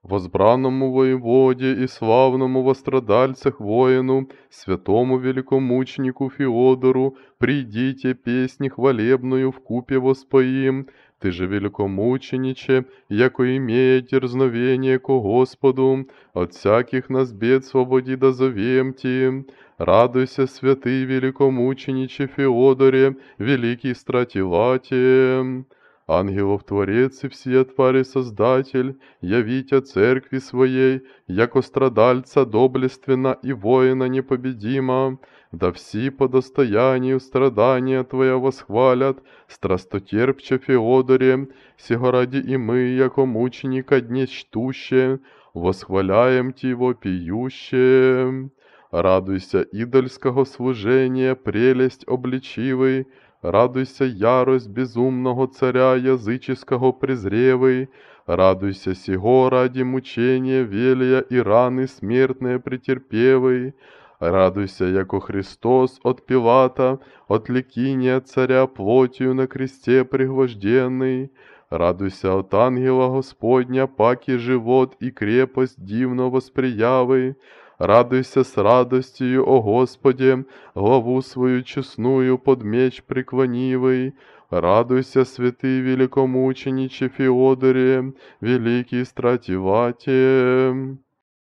Возбранному воеводе и славному во страдальцах воину, святому великомученику Феодору, придите песни хвалебную вкупе воспоим. Ты же, великомучениче, яко имея дерзновение ко Господу, от всяких нас бед свободи да зовем Ти. Радуйся, святый великомучениче Феодоре, великий стратилате. Ангелов Творец и всея твари Создатель, явите церкви своей, яко страдальца доблественно и воина непобедима, да все по достоянию страдания Твоя восхвалят, страстотерпче Феодоре, сего ради и мы, яко мученика дне чтуще, восхваляем Тиво пиюще. Радуйся идольского служения, прелесть обличивый, радуйся ярость безумного царя языческого презревый, радуйся сего ради мучения велия и раны смертные претерпевый, радуйся, яко Христос от Пилата, от ликиния царя плотью на кресте пригвожденный, радуйся от ангела Господня, паки живот и крепость дивно восприявый, радуйся с радостью, о Господе, главу свою честную под меч преклонивый. Радуйся, святый великомучениче Феодоре, великий стратилате.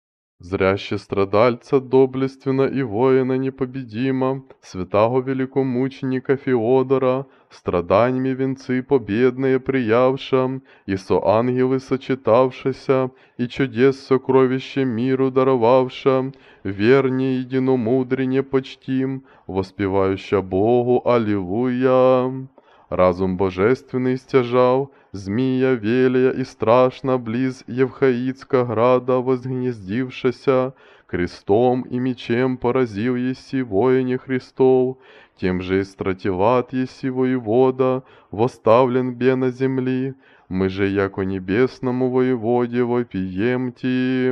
Зряще страдальца доблественно и воина непобедимо, святаго великомученика Феодора, страданиями венцы победные приявша, и со ангелы сочетавшися, и чудес сокровище миру даровавша, верне единомудренне почтим, воспевающа Богу Аллилуйя. Разум божественный стяжал, змия велия и страшно близ Евхаицка града возгнездившася, крестом и мечем поразил еси воине Христов, тем же и стратилат еси воевода, восставлен бе на земли, мы же, яко небесному воеводе, вопием Ти.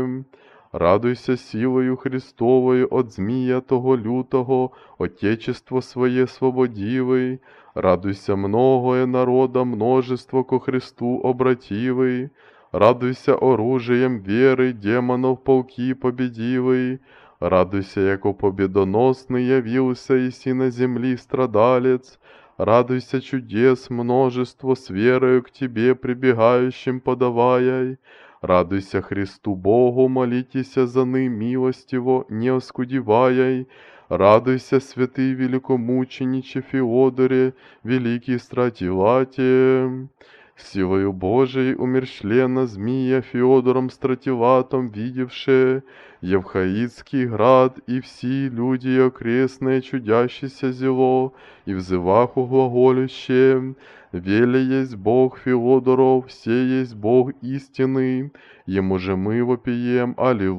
Радуйся силою Христовою от змія того лютого, Отечество своє свободивый, радуйся многое народа, множество ко Христу обративый, радуйся оружием веры, демонов полки победивый, радуйся, яко победоносный явился иси на земли страдалец, радуйся чудес множество с верою к Тебе прибегающим подаваяй, радуйся Христу Богу, молитеся за ны милостиво, не оскудеваяй, радуйся, святый великомучениче Феодоре, великий стратилате. Силою Божией умершлена змия Феодором стратилатом видевше, Евхаицкий град и все люди окрестные чудящееся зело, и взываху глаголюще, веле есть Бог Феодоров, все есть Бог истинный, ему же мы вопием,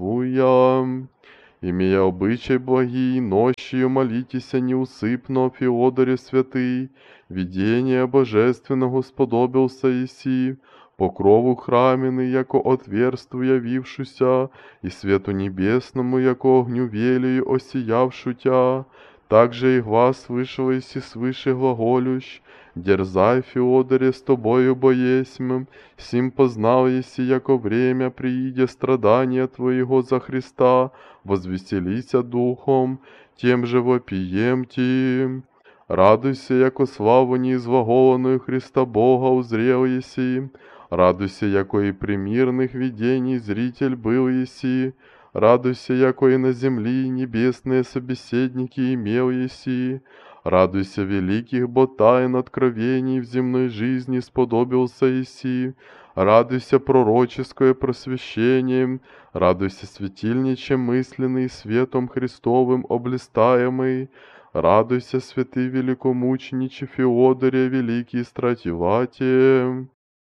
Аллилуйя. Имея обычай благий, нощью молитеся неусыпно, Феодоре святый, видение божественного сподобился иси, покрову храменный, яко отверсту явившуся, и свету небесному, яко огню велию осиявшу тя, также и глаз вышел иси свыше глаголющ, дерзай, Феодоре, с тобою боесмым, сим познал еси, яко время прииде страдания твоего за Христа, возвеселися духом, тем же вопием Ти. Радуйся, яко славу неизглаголанную Христа Бога узрел еси, радуйся, яко и при мирных видений зритель был еси, радуйся, яко и на земли небесные собеседники имел еси, радуйся, великих бо тайн откровений в земной жизни сподобился еси, радуйся, пророческое просвещением, радуйся, светильниче мысленный, светом Христовым облистаемый, радуйся, святый великомучениче Феодоре, великий стратилате.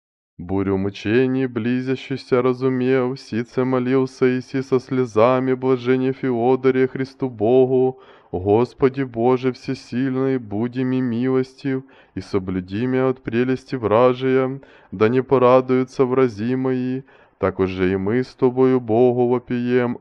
Бурю мучений, близящуюся разумев, сице молился иси со слезами блажения Феодоре Христу Богу, Господи Боже всесильный, буди ми милостив, и соблюди меня от прелести вражия, да не порадуются врази мои, так уже и мы с Тобою Богу вопием,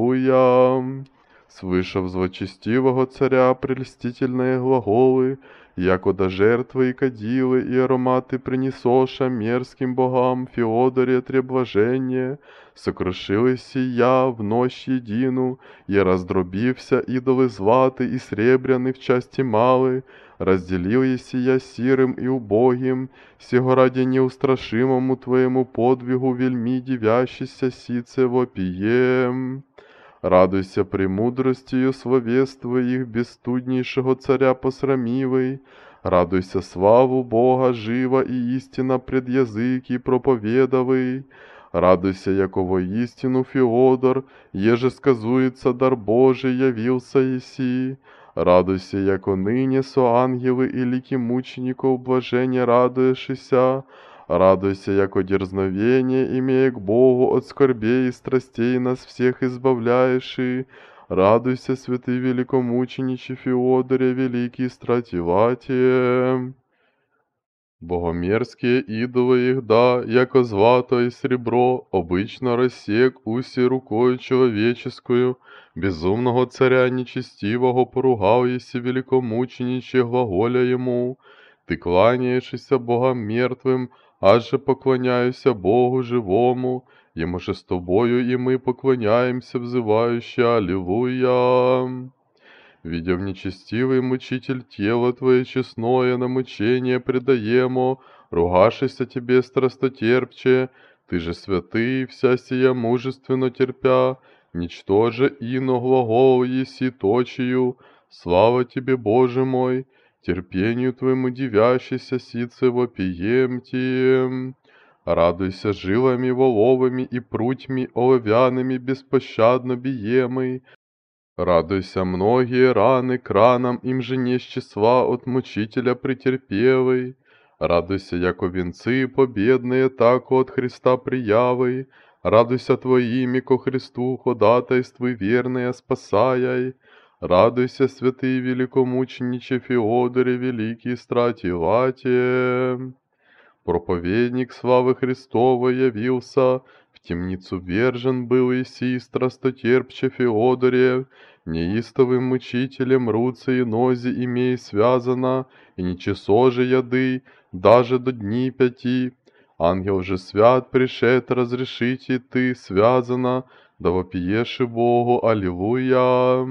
Аллилуйя. Свыше злочестивого царя прельстительные глаголы, якода жертвы и кадилы и ароматы принесоша мерзким богам Феодоре требложение, сокрушилась я в ночь едину, и раздробився идолы златы и сребряны в части малы, разделил еси я сирым и убогим, сего ради неустрашимому твоему подвигу вельми дивящийся сице вопием. Радуйся премудростью словесствуя их бесстуднейшего царя посрамивой, радуйся славу Бога жива и истина пред языки проповедовый, радуйся, яко воистину Феодор, еже сказуется дар Божий явился еси, радуйся, яко ныне со ангелы и лики мучеников блажения радуешься, радуйся, яко дерзновение, имея к Богу от скорбей и страстей нас всех избавляеши. Радуйся, святый великомучениче Феодоре, великий стративате. Богомерзкие идолы их, да, яко злато и серебро, обычно рассек уси рукою человеческую, безумного царя нечестивого поругал еси великомучениче глаголя ему. Ты кланяешься богам мертвым, аж же поклоняюся Богу живому, ему же с тобою и мы поклоняемся, взывающе Аллилуйя. Видя в нечестивый мучитель тело Твое честное на мучение предаемо, ругашися Тебе страстотерпче, Ты же святый, вся сия мужественно терпя, ничтоже ино глагол еси точию, слава Тебе, Боже мой, терпению Твоему дивящийся сице вопием Тием. Радуйся жилами воловыми и прутьми оловянными беспощадно биемый, радуйся многие раны кранам им же не с числа от мучителя претерпевый. Радуйся, яко венцы победные, тако от Христа приявой. Радуйся Твоими ко Христу ходатайствуй верные спасаяй. Радуйся, святый великомучениче Феодоре, великий стративате. Проповедник славы Христовой явился, в темницу вержен был Иси, страстотерпче Феодоре, неистовым мучителем руцы и нози имей связано, и нечесо же яды, даже до дней 5. Ангел же свят пришед разрешить и ты связана, да вопиеши Богу, Аллилуйя.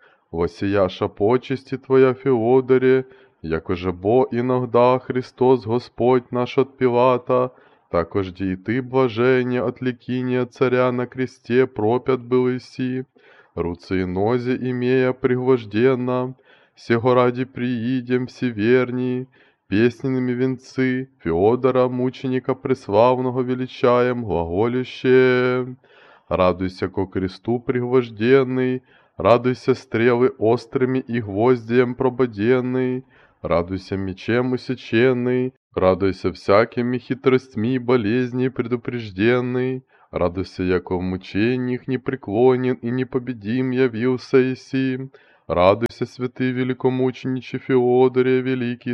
Восияша почести Твоя, Феодоре, якоже бо иногда Христос Господь наш от Пилата, такожде и ты, блажение от ликиния царя на кресте пропят был иси, руцы и нози имея пригвожденно, сего ради приидем всеверней, песненными венцы Феодора, мученика преславного величаем, глаголюще. Радуйся ко кресту пригвожденный, радуйся стрелы острыми и гвоздием прободенный, радуйся мечем усеченный, радуйся всякими хитростьми болезней предупрежденный, радуйся, яко в мучениях непреклонен и непобедим явился Иси, радуйся, святый великомучениче Феодоре, великий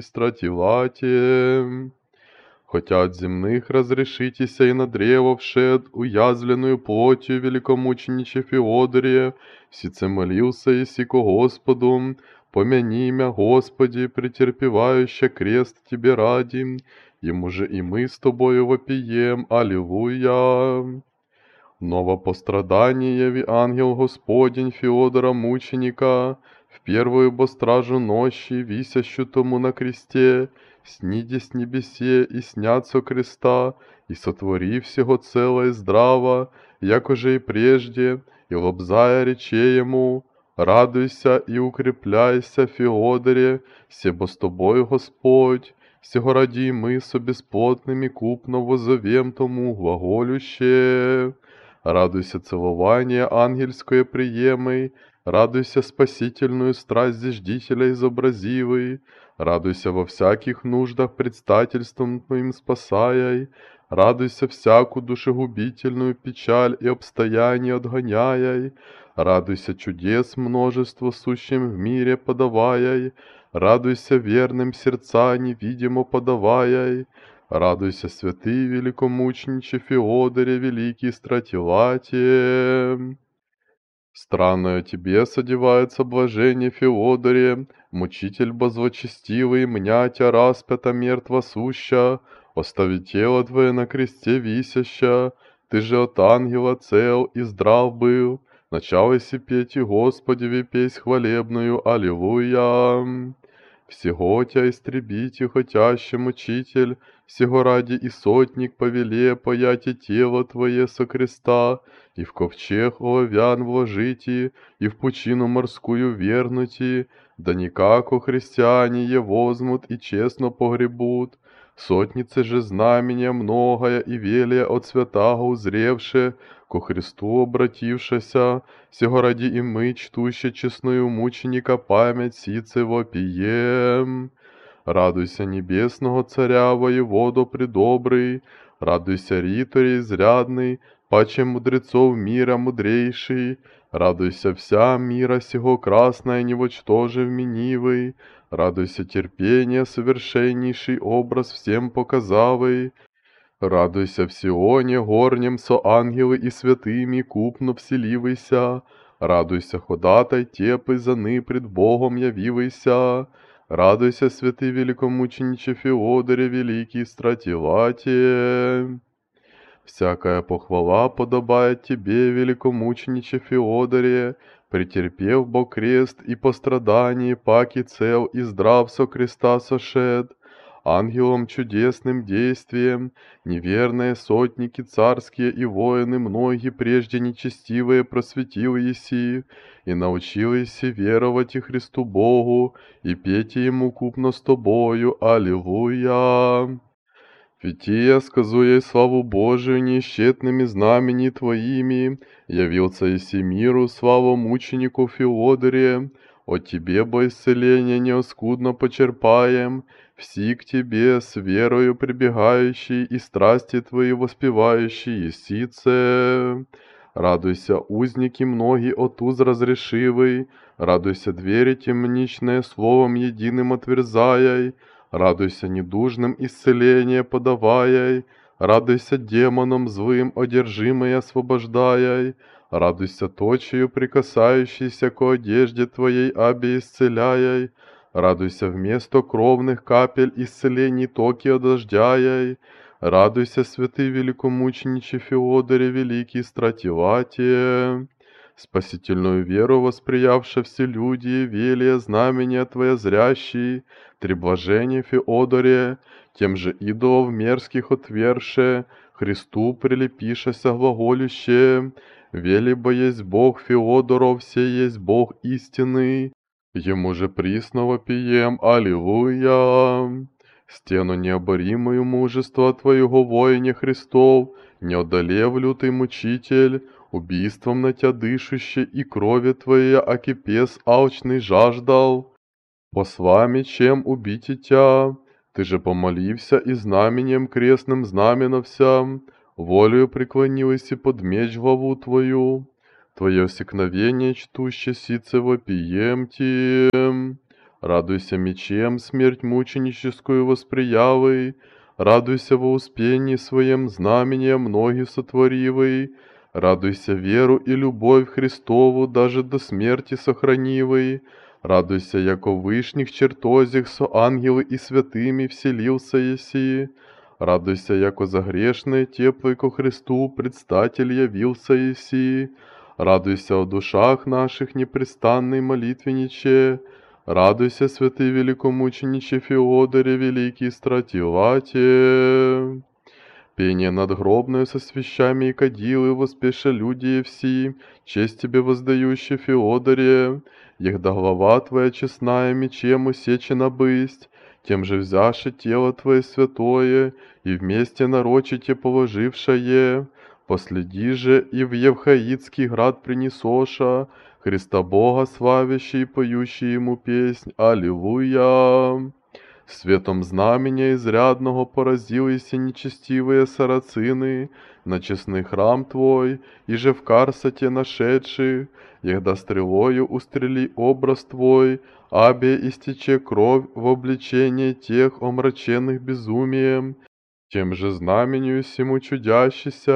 стратилате. Хотя от земных разрешитеся и на древо вшед, уязвленную плотью великомучениче Феодоре, сице молился еси ко Господу, помяни мя, Господи, претерпевающе крест Тебе ради, ему же и мы с Тобою вопием, Аллилуйя. Ново пострадание яви ангел Господень Феодора мученика, в первую бо стражу ночи, висящу тому на кресте, сниде с небесе и снят со креста, и сотвори всего целое здраво, якоже и прежде, и лобзая рече ему, радуйся и укрепляйся, Феодоре, себо с тобой Господь, сего ради мы со бесплотными купно возовем тому глаголюще. Радуйся целование ангельское приемой, радуйся спасительную страсть зиждителя изобразивой, радуйся во всяких нуждах предстательством Твоим спасаяй, радуйся всяку душегубительную печаль и обстояние отгоняяй, радуйся чудес множество сущим в мире подаваяй, радуйся верным сердца невидимо подаваяй, радуйся, святый великомучениче Феодоре, великий стратилате. Странное тебе содевается блажение Феодоре, мучитель бозвочестивый, мнятя распята мертво суща, остави тело твое на кресте висяща, ты же от ангела цел и здрав был, начало си петь и Господи песнь хвалебную, аллилуйя. Всего тя истребите, хотящий мучитель, всего ради и сотник повеле паяти тело твое со креста, и в ковчег оловян вложите, и в пучину морскую вернути, да никако христиане е возьмут и честно погребут. Сотницы же знамения многое и велия от святаго узревше, ко Христу обратившися, сего ради и мы, чтуще честную мученика память сице вопием. Радуйся небесного царя, воеводо предобрый, радуйся риторе изрядный, паче мудрецов мира мудрейший, радуйся вся мира сего красная невочтоже вменивый, радуйся терпение совершеннейший образ всем показавый, радуйся в Сионе горнем со ангелы и святыми купно вселивайся, радуйся ходатай тепый заны пред Богом явивайся, радуйся, святый великомучениче Феодоре, великий стратилате. Всякая похвала подобает тебе, великомучениче Феодоре, претерпев Бог крест и пострадание, паки цел и здрав со креста сошед, ангелом чудесным действием, неверные сотники царские и воины многие прежде нечестивые просветил еси, и научил еси веровать и Христу Богу, и петь Ему купно с тобою, аллилуйя. Ведь и я сказу ей славу Божию неисчетными знамени Твоими, явился еси миру слава мученику Феодоре, от Тебе, бо исцеление неоскудно почерпаем, все к Тебе с верою прибегающий и страсти Твои воспевающий есице. Радуйся, узники многие от уз разрешивый, радуйся, двери темничные словом единым отверзаяй, радуйся недужным исцеление подаваяй, радуйся демонам злым одержимой освобождаяй, радуйся точию прикасающейся к одежде Твоей аби исцеляяй, радуйся вместо кровных капель исцелений токи одождяяй, радуйся, святый великомучениче Феодоре, великий стратилате. Спасительную веру восприявши все люди, велия знамения Твоя зрящий, три блажения Феодоре, тем же идолов мерзких отверше, Христу прилепишася глаголюще, вели бо есть Бог Феодоров, все есть Бог истинный, Ему же присно вопием, аллилуйя. Стену необоримую мужества Твоего воине Христов, не одолев лютый мучитель, убийством на Тя дышуще и крови Твоей, аки пес алчный жаждал. Посла мечем убить и Тя, Ты же помолився и знаменем крестным знаменовся, волею преклонилась и под меч главу Твою. Твое всекновение чтуще сице вопием Тем. Радуйся мечем смерть мученическую восприявый, радуйся во успении своем знамением ноги сотворивый, радуйся веру и любовь Христову даже до смерти сохранивый, радуйся, яко в вышних чертозях со ангелы и святыми вселился еси, радуйся, яко за грешные теплый ко Христу предстатель явился еси, радуйся о душах наших непрестанной молитвенниче, радуйся, святый великомучениче Феодоре, великий стратилате. Пение надгробное со свящами и кадилы воспеша люди все, честь тебе воздающий Феодоре, егда глава твоя честная мечем усечена бысть, тем же взяши тело твое святое и вместе нарочите положившее, последи же и в Евхаидский град принесоша, Христа Бога славящий и поющий ему песнь, аллилуйя. Светом знамения изрядного поразились нечестивые сарацины на честный храм Твой, и же в Карсате нашедших, егда стрелою устрели образ Твой, абе истече кровь в обличение тех омраченных безумием, тем же знамению сему чудящийся,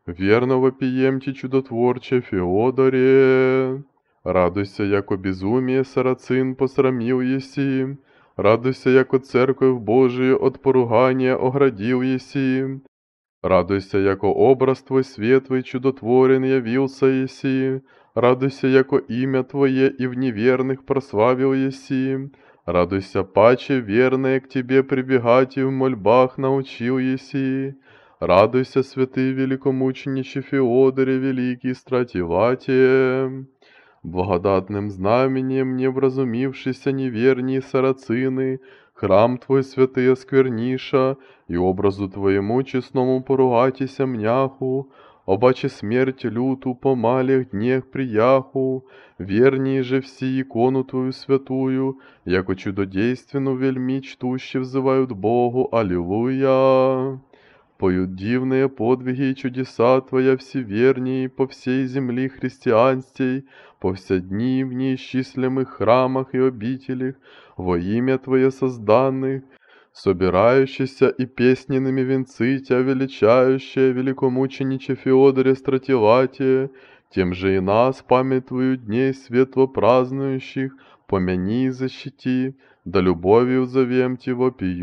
Верно вопиемте чудотворче Феодоре. Радуйся, яко безумие сарацин посрамил еси. Радуйся, яко церковь Божию от поругания оградил еси. Радуйся, яко образ Твой светлый чудотворен явился еси. Радуйся, яко имя Твое и в неверных прославил еси. Радуйся, паче верные к Тебе прибегать и в мольбах научил еси. Радуйся, святый великомучениче Феодоре, великий стратилате. Благодатным знаменем не вразумившися неверні сарацины, храм Твой святый оскверниша, и образу Твоему честному поругатися мняху, обаче смерть люту по малых днях прияху, вернее же все икону Твою святую, яко чудодейственну вельми чтущие взывают Богу, аллилуйя. Поют дивные подвиги и чудеса Твоя всеверней по всей земли христианстей, по все дни в неисчислимых храмах и обителях, во имя Твое созданных, собирающийся и песненными венцы Тя величающие, великомучениче Феодоре стратилате, тем же и нас, память Твою дней светло празднующих, помяни и защити, да любовью зовем Ти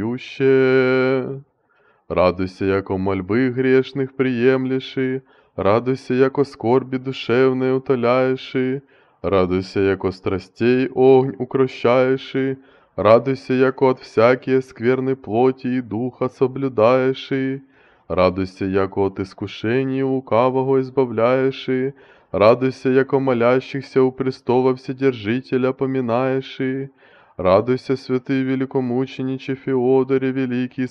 вопиюще. Радуйся, яко мольбы грешных приемлеши, радуйся, яко скорби душевные утоляеши, радуйся, яко страстей огонь укрощаеши, радуйся, яко от всякие скверной плоти и духа соблюдаеши, радуйся, яко от искушений лукавого избавляеши, радуйся, яко молящихся у престола Вседержителя поминаеши. Радуйся, святый великомучениче Феодоре, великий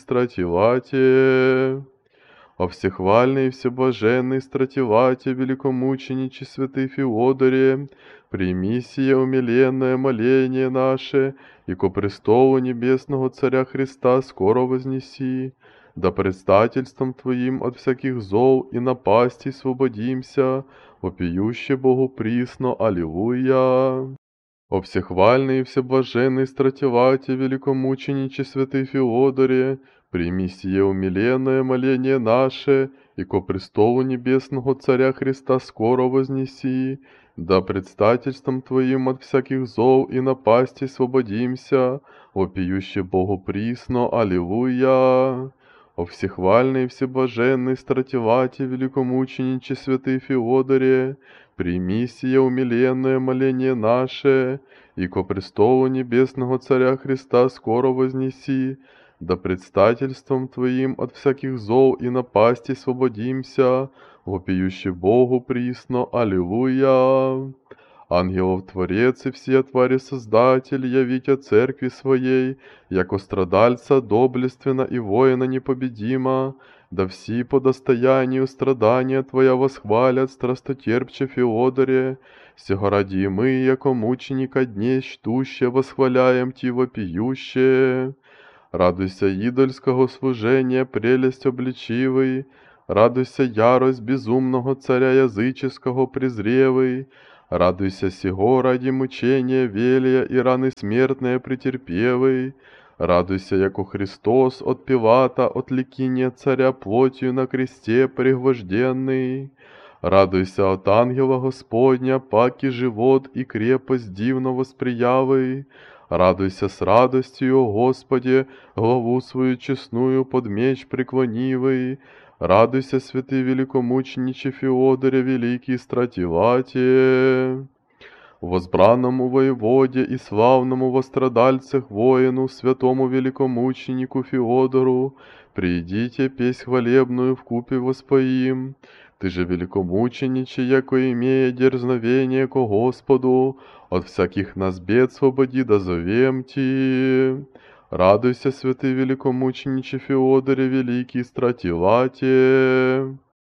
стратилате. О всехвальный и всеблаженный стратилате, великомучениче святый Феодоре, прими сие умиленное моление наше, и ко престолу небесного Царя Христа скоро вознеси, да предстательством Твоим от всяких зол и напастей свободимся, вопиюще Богу присно, аллилуйя. О всехвальный и всеблаженный стратилате, великомучениче святый Феодоре, прими сие умиленное моление наше, и ко престолу небесного Царя Христа скоро вознеси, да предстательством Твоим от всяких зол и напастей свободимся, вопиюще Богу присно, аллилуйя. О всехвальный и всеблаженный стратилате, великомучениче святый Феодоре, прими сие умиленное моление наше, и ко престолу небесного Царя Христа скоро вознеси, да предстательством Твоим от всяких зол и напастей свободимся, вопиюще Богу присно, аллилуйя. Ангелов Творец и все твари Создатель, явите Церкви Своей, яко страдальца доблественно и воина непобедима, да все по достоянию страдания Твоя восхвалят страстотерпче Феодоре, сего ради и мы, яко мученика дней чтуще, восхваляем Ти вопиюще. Радуйся идольского служения, прелесть обличивый, радуйся ярость безумного царя языческого презревый, радуйся сего ради мучения велия и раны смертные претерпевый, радуйся, яко Христос от Пилата, от ликиния царя плотью на кресте пригвожденный. Радуйся от ангела Господня, паки живот и крепость дивно восприявый. Радуйся с радостью, о Господи, главу свою честную под меч преклонивый. Радуйся, святый великомучениче Феодоре, великий стратилате. Возбранному воеводе и славному во страдальцах воину, святому великомученику Феодору, придите, песнь хвалебную вкупе воспоим. Ты же великомучениче, яко имея дерзновение ко Господу, от всяких нас бед свободи да зовем Ти. Радуйся, святый великомучениче Феодоре, великий стратилате.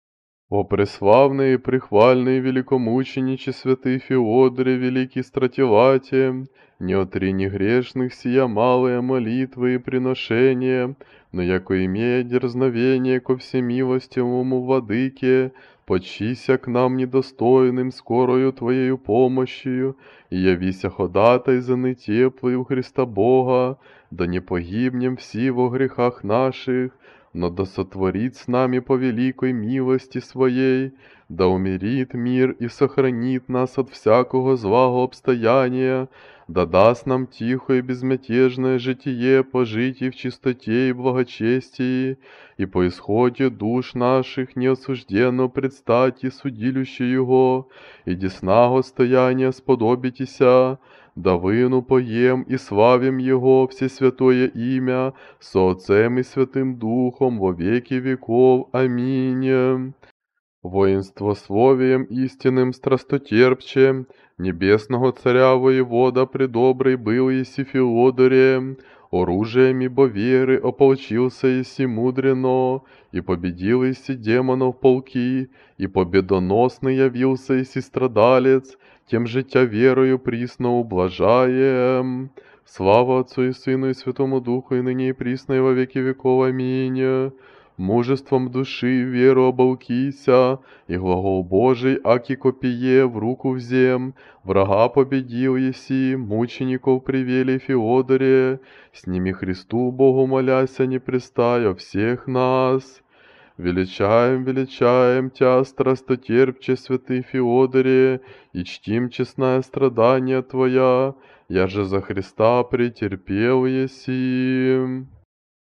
О преславный и прехвальный великомучениче святый Феодоре, великий стратилате, не отрини грешных сия малые молитвы и приношения, но яко имея дерзновение ко всемилостивому владыке, почися к нам недостойным скорою Твоею помощью, и явися ходатай за нетеплый у Христа Бога, да не погибнем все во грехах наших, но да сотворит с нами по великой милости Своей, да умирит мир и сохранит нас от всякого злого обстояния, да даст нам тихое и безмятежное житие пожить и в чистоте и благочестии, и по исходе душ наших неосужденно предстать и судилище Его, и десного стояния сподобитеся, да выну поем и славим Его всесвятое имя, со Отцем и Святым Духом во веки веков. Аминь. Воинствословием истинным страстотерпче, небесного царя воевода предобрый был еси Феодоре, оружием ибо веры ополчился еси мудрено, и победил еси демонов полки, и победоносный явился еси страдалец, тем же тя верою присно ублажаем. Слава Отцу и Сыну и Святому Духу, и ныне и присно и во веки веков. Аминь. Мужеством души веру оболкися, и глагол Божий, аки копие, в руку взем, врага победил еси, мучеников привели Феодоре, с ними Христу Богу моляся не пристая всех нас. Величаем, величаем Тя, страстотерпче, святый Феодоре, и чтим честное страдание Твоя, я же за Христа претерпел еси.